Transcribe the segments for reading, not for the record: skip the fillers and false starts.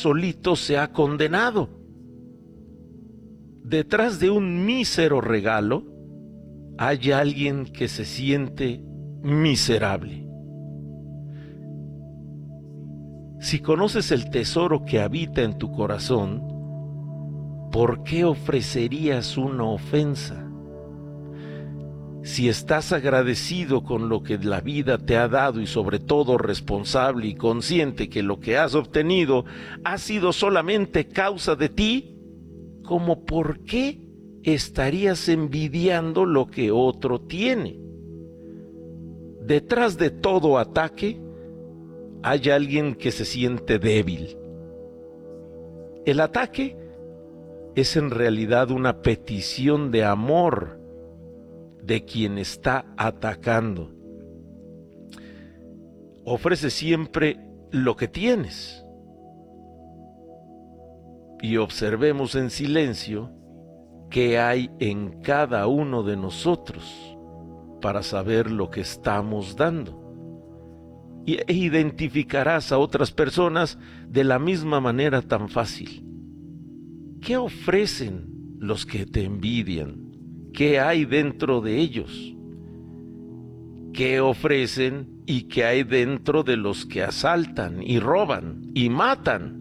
solito se ha condenado. Detrás de un mísero regalo hay alguien que se siente miserable. Si conoces el tesoro que habita en tu corazón, ¿por qué ofrecerías una ofensa? Si estás agradecido con lo que la vida te ha dado y sobre todo responsable y consciente que lo que has obtenido ha sido solamente causa de ti, ¿cómo por qué estarías envidiando lo que otro tiene? Detrás de todo ataque hay alguien que se siente débil. El ataque es en realidad una petición de amor de quien está atacando. Ofrece siempre lo que tienes. Y observemos en silencio qué hay en cada uno de nosotros para saber lo que estamos dando. E identificarás a otras personas de la misma manera tan fácil. ¿Qué ofrecen los que te envidian? ¿Qué hay dentro de ellos? ¿Qué ofrecen y qué hay dentro de los que asaltan y roban y matan?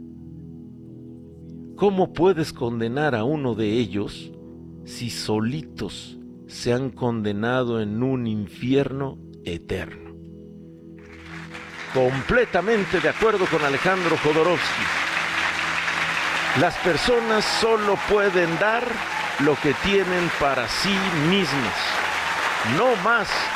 ¿Cómo puedes condenar a uno de ellos si solitos se han condenado en un infierno eterno? Completamente de acuerdo con Alejandro Jodorowsky. Las personas solo pueden dar lo que tienen para sí mismas, no más